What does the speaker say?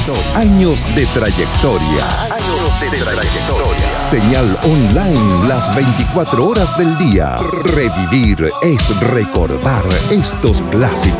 Años de trayectoria. Señal online las 24 horas del día. Revivir es recordar estos clásicos.